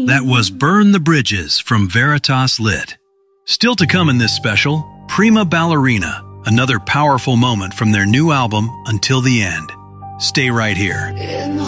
That was Burn the Bridges from Veritas Lit. Still to come in this special, Prima Ballerina, another powerful moment from their new album, Until the End. Stay right here.